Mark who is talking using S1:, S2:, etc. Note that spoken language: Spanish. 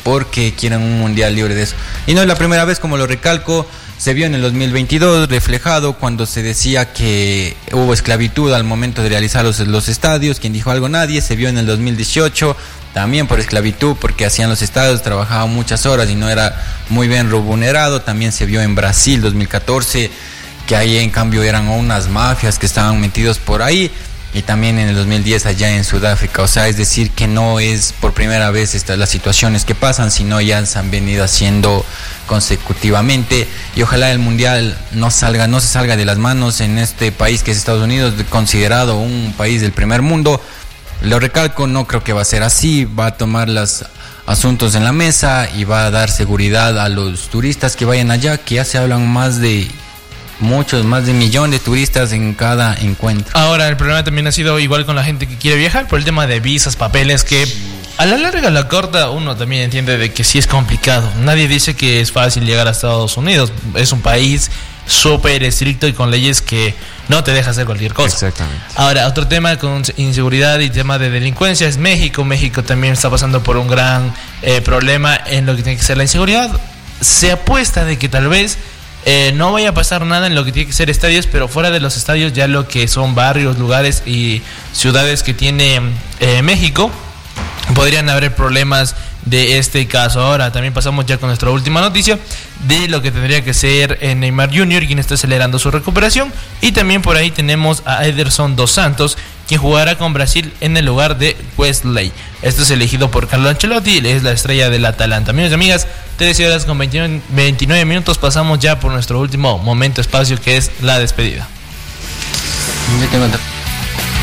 S1: porque quieren un mundial libre de eso. Y no es la primera vez, como lo recalco, se vio en el 2022 reflejado cuando se decía que hubo esclavitud al momento de realizar los estadios. ¿Quién dijo algo? Nadie. Se vio en el 2018 también por esclavitud, porque hacían los estadios, trabajaban muchas horas y no era muy bien remunerado. También se vio en Brasil 2014, que ahí en cambio eran unas mafias que estaban metidos por ahí. Y también en el 2010 allá en Sudáfrica. O sea, es decir que no es por primera vez las situaciones que pasan, sino ya se han venido haciendo consecutivamente. Y ojalá el mundial no se salga de las manos en este país que es Estados Unidos, considerado un país del primer mundo. Lo recalco, no creo que va a ser así. Va a tomar los asuntos en la mesa y va a dar seguridad a los turistas que vayan allá, que ya se hablan más de 1,000,000 de turistas en cada encuentro.
S2: Ahora, el problema también ha sido igual con la gente que quiere viajar por el tema de visas, papeles, que a la larga, a la corta, uno también entiende de que sí es complicado. Nadie dice que es fácil llegar a Estados Unidos. Es un país súper estricto y con leyes que no te deja hacer cualquier cosa.
S1: Exactamente.
S2: Ahora, otro tema con inseguridad y tema de delincuencia es México. México también está pasando por un gran problema en lo que tiene que ser la inseguridad. Se apuesta de que tal vez no vaya a pasar nada en lo que tiene que ser estadios, pero fuera de los estadios, ya lo que son barrios, lugares y ciudades que tiene México, podrían haber problemas de este caso. Ahora también pasamos ya con nuestra última noticia de lo que tendría que ser Neymar Jr., quien está acelerando su recuperación, y también por ahí tenemos a Ederson dos Santos, quien jugará con Brasil en el lugar de Wesley. Esto es elegido por Carlo Ancelotti, es la estrella del Atalanta. Amigos y amigas, 13 horas con 29 minutos, pasamos ya por nuestro último momento espacio, que es la despedida.
S1: Yo tengo otra.